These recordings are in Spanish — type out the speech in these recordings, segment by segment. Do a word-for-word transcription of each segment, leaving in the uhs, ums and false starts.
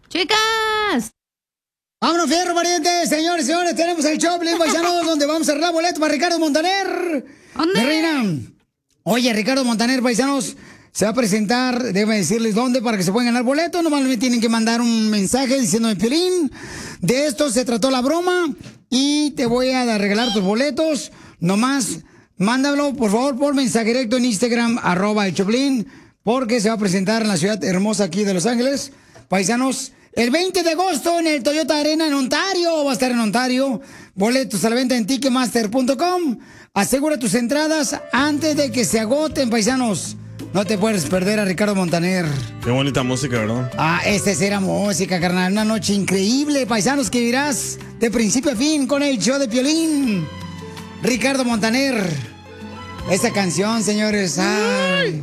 Chicas. Vámonos, fierro, parientes, señores, señores, tenemos el Choplin, paisanos, donde vamos a arreglar boleto para Ricardo Montaner. ¿Dónde? Mi reina. Oye, Ricardo Montaner, paisanos, se va a presentar, déjenme decirles dónde para que se puedan ganar boletos. Nomás me tienen que mandar un mensaje diciéndome, Piolín, de esto se trató la broma y te voy a regalar tus boletos. Nomás, mándalo, por favor, por mensaje directo en Instagram, arroba el Choplin, porque se va a presentar en la ciudad hermosa aquí de Los Ángeles. Paisanos, el veinte de agosto en el Toyota Arena en Ontario, va a estar en Ontario. Boletos a la venta en ticketmaster punto com. Asegura tus entradas antes de que se agoten, paisanos. No te puedes perder a Ricardo Montaner. Qué bonita música, ¿verdad? Ah, esta será música, carnal. Una noche increíble, paisanos, que vivirás de principio a fin con el show de Piolín. Ricardo Montaner. Esta canción, señores. Ay.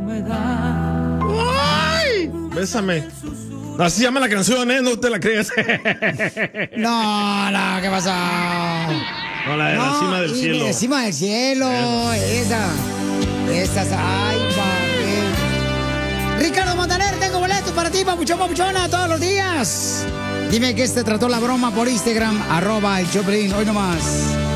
¡Ay! Bésame. Así llama la canción, ¿eh? No te la creas. No, no, ¿qué pasó? No, la de No, la cima del y cielo. de encima del cielo. Esa. Esas. Ay, papi. Ricardo Montaner, tengo boletos para ti, papuchón, papuchona, todos los días. Dime que este trató la broma por Instagram, arroba el Choplin. Hoy nomás.